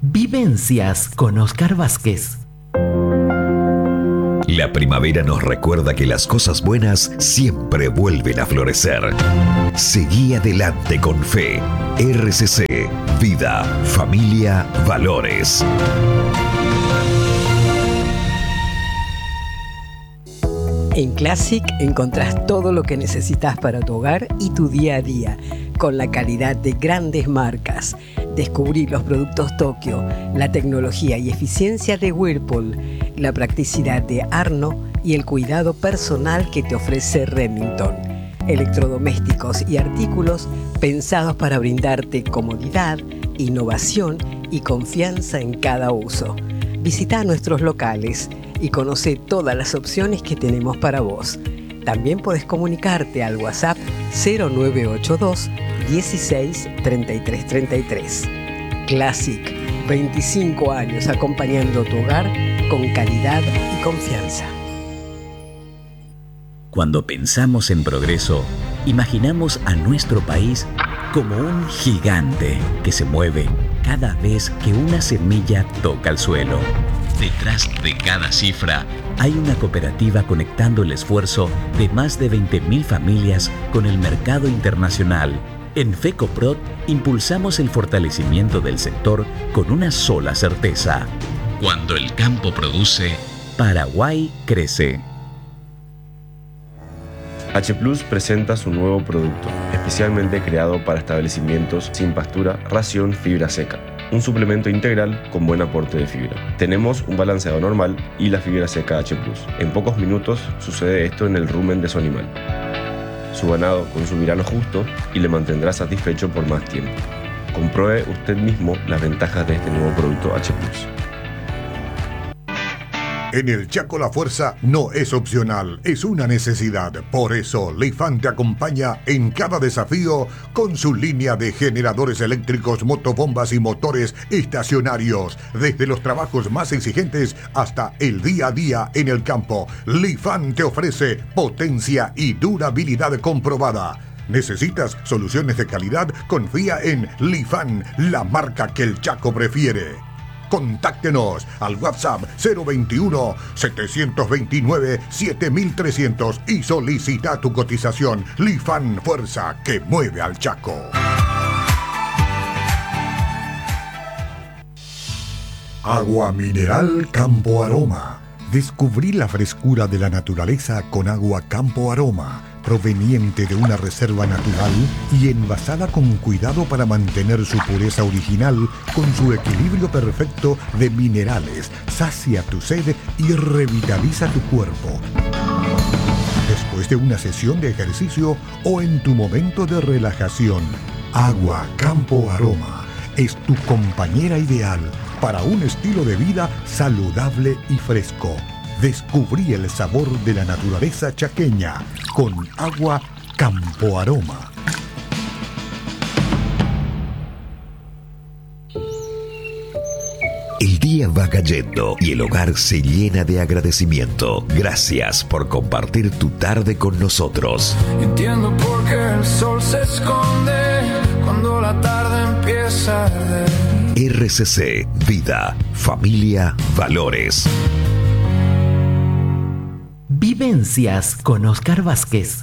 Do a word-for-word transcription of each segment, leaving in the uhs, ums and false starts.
Vivencias con Oscar Vázquez. La primavera nos recuerda que las cosas buenas siempre vuelven a florecer. Seguí adelante con fe. R C C, vida, familia, valores. En Classic encontrás todo lo que necesitas para tu hogar y tu día a día, con la calidad de grandes marcas. Descubrí los productos Tokio, la tecnología y eficiencia de Whirlpool, la practicidad de Arno y el cuidado personal que te ofrece Remington. Electrodomésticos y artículos pensados para brindarte comodidad, innovación y confianza en cada uso. Visita nuestros locales y conoce todas las opciones que tenemos para vos. También podés comunicarte al WhatsApp cero nueve ocho dos dieciséis treinta y tres treinta y tres. Classic, veinticinco años acompañando tu hogar con calidad y confianza. Cuando pensamos en progreso, imaginamos a nuestro país como un gigante que se mueve cada vez que una semilla toca el suelo. Detrás de cada cifra hay una cooperativa conectando el esfuerzo de más de veinte mil familias con el mercado internacional. En FECOPROD impulsamos el fortalecimiento del sector con una sola certeza. Cuando el campo produce, Paraguay crece. H Plus presenta su nuevo producto, especialmente creado para establecimientos sin pastura, ración fibra seca. Un suplemento integral con buen aporte de fibra. Tenemos un balanceado normal y la fibra seca H Plus. En pocos minutos sucede esto en el rumen de su animal. Su ganado consumirá lo justo y le mantendrá satisfecho por más tiempo. Compruebe usted mismo las ventajas de este nuevo producto H Plus. En el Chaco la fuerza no es opcional, es una necesidad. Por eso, Lifan te acompaña en cada desafío con su línea de generadores eléctricos, motobombas y motores estacionarios. Desde los trabajos más exigentes hasta el día a día en el campo, Lifan te ofrece potencia y durabilidad comprobada. ¿Necesitas soluciones de calidad? Confía en Lifan, la marca que el Chaco prefiere. Contáctenos al WhatsApp cero veintiuno, setecientos veintinueve, siete mil trescientos y solicita tu cotización. Lifan, fuerza que mueve al Chaco. Agua mineral Campo Aroma. Descubrí la frescura de la naturaleza con agua Campo Aroma, proveniente de una reserva natural y envasada con cuidado para mantener su pureza original con su equilibrio perfecto de minerales, sacia tu sed y revitaliza tu cuerpo. Después de una sesión de ejercicio o en tu momento de relajación, Agua Campo Aroma es tu compañera ideal para un estilo de vida saludable y fresco. Descubrí el sabor de la naturaleza chaqueña con Agua Campo Aroma. El día va cayendo y el hogar se llena de agradecimiento. Gracias por compartir tu tarde con nosotros. Entiendo por qué el sol se esconde cuando la tarde empieza a arder. R C C, vida, familia, valores. Vivencias con Oscar Vázquez.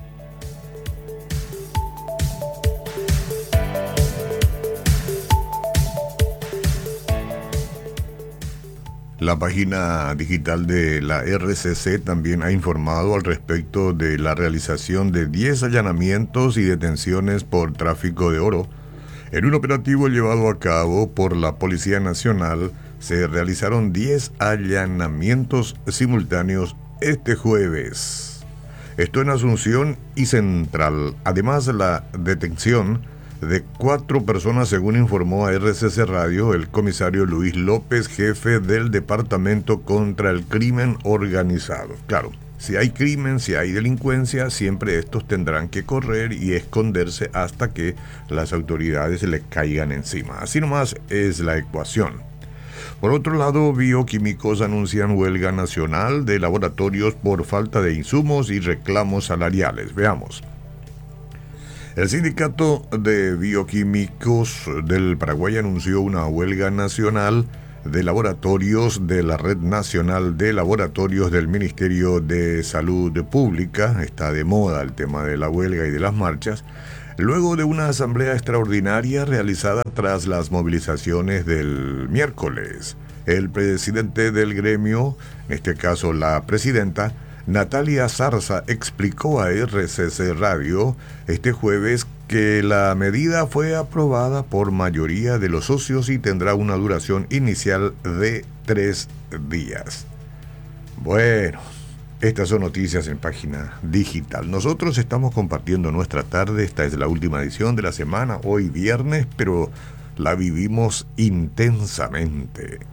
La página digital de la R C C también ha informado al respecto de la realización de diez allanamientos y detenciones por tráfico de oro. En un operativo llevado a cabo por la Policía Nacional, se realizaron diez allanamientos simultáneos este jueves. Esto en Asunción y Central. Además, la detención de cuatro personas, según informó a R C C Radio el comisario Luis López, jefe del Departamento contra el Crimen Organizado. Claro, si hay crimen, si hay delincuencia, siempre estos tendrán que correr y esconderse hasta que las autoridades les caigan encima. Así nomás es la ecuación. Por otro lado, bioquímicos anuncian huelga nacional de laboratorios por falta de insumos y reclamos salariales. Veamos. El Sindicato de Bioquímicos del Paraguay anunció una huelga nacional de laboratorios de la Red Nacional de Laboratorios del Ministerio de Salud Pública. Está de moda el tema de la huelga y de las marchas, luego de una asamblea extraordinaria realizada tras las movilizaciones del miércoles. El presidente del gremio, en este caso la presidenta, Natalia Zarza, explicó a R C C Radio este jueves que la medida fue aprobada por mayoría de los socios y tendrá una duración inicial de tres días. Bueno, estas son noticias en Página Digital. Nosotros estamos compartiendo nuestra tarde. Esta es la última edición de la semana, hoy viernes, pero la vivimos intensamente.